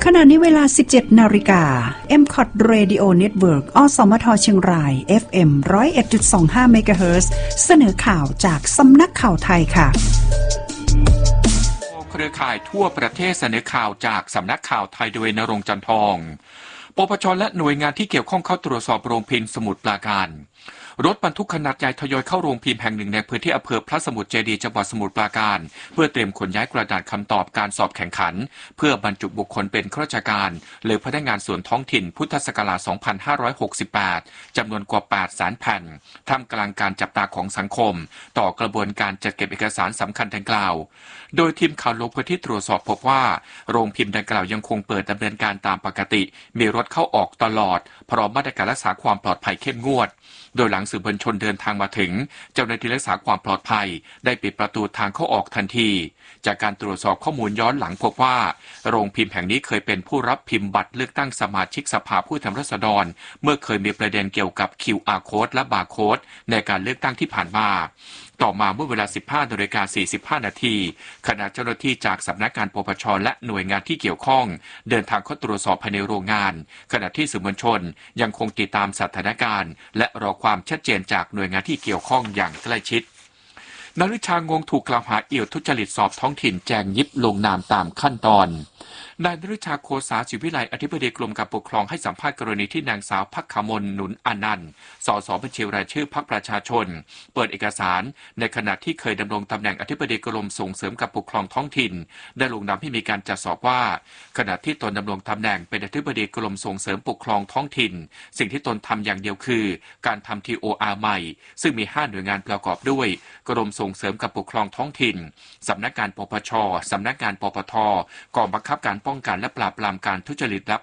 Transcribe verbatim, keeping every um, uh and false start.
ขณะนี้เวลา สิบเจ็ดนาฬิกา เอ็ม ซี โอ ที Radio Network อสมทเชียงราย เอฟ เอ็ม หนึ่งศูนย์เอ็ดจุดสองห้า เมกะเฮิรตซ์ เสนอข่าวจากสำนักข่าวไทยค่ะเครือข่ายทั่วประเทศเสนอข่าวจากสำนักข่าวไทยโดยณรงค์ จันทองปปช.และหน่วยงานที่เกี่ยวข้องเข้าตรวจสอบโรงพิมพ์สมุทรปราการรถบรรทุกขนาดใหญ่ทยอยเข้าโรงพิมพ์แห่งหนึ่งในพื้นที่อำเภอพระสมุทรเจดีย์จังหวัดสมุทรปราการเพื่อเตรียมขนย้ายกระดาษคำตอบการสอบแข่งขันเพื่อบรรจุบุคคลเป็นข้าราชการหรือพนักงานส่วนท้องถิ่นพุทธศักราช สองพันห้าร้อยหกสิบแปด จำนวนกว่า แปดแสน แผ่นท่ามกลางการจับตาของสังคมต่อกระบวนการจัดเก็บเอกสารสำคัญดังกล่าวโดยทีมข่าวลงพื้นที่ตรวจสอบพบว่าโรงพิมพ์ดังกล่าวยังคงเปิดดำเนินการตามปกติมีรถเข้าออกตลอดพร้อมมาตรการรักษาความปลอดภัยเข้มงวดโดยหลังสื่อมวลชนเดินทางมาถึงเจ้าหน้าที่รักษาความปลอดภัยได้ปิดประตูทางเข้าออกทันทีจากการตรวจสอบข้อมูลย้อนหลังพบว่าโรงพิมพ์แห่งนี้เคยเป็นผู้รับพิมพ์บัตรเลือกตั้งสมาชิกสภาผู้แทนราษฎรเมื่อเคยมีประเด็นเกี่ยวกับ คิว อาร์ Code และ Barcode ในการเลือกตั้งที่ผ่านมาต่อมาเมื่อเวลา สิบห้านาฬิกาสี่สิบห้า นาทีคณะเจ้าหน้าที่จากสำนักงานปปช.และหน่วยงานที่เกี่ยวข้องเดินทางเข้าตรวจสอบภายในโรงงานขณะที่สื่อมวลชนยังคงติดตามสถานการณ์และรอความชัดเจนจากหน่วยงานที่เกี่ยวข้องอย่างใกล้ชิดนฤชางงถูกกล่าวหาเอี่ยวทุจริตสอบท้องถิ่นแจงยิบลงนามตามขั้นตอนนายนฤชาโคสาศิวิไลอธิบดีกรมการปกครองให้สัมภาษณ์กรณีที่นางสาวภักขมลหนุนอนันต์สสบัญชีรายชื่อพรรคประชาชนเปิดเอกสารในขณะที่เคยดำรงตำแหน่งอธิบดีกรมส่งเสริมการปกครองท้องถิ่นได้ลงนามให้มีการจัดสอบว่าขณะที่ตนดำรงตำแหน่งเป็นอธิบดีกรมส่งเสริมปกครองท้องถิ่นสิ่งที่ตนทำอย่างเดียวคือการทำ ที โอ อาร์ ใหม่ซึ่งมีห้าหน่วยงานประกอบด้วยกรมส่งเสริมการปกครองท้องถิ่นสำนักงานปปช.สำนักงานปปท.กองบังคับการป้องกันและปราบปรามการทุจริตและ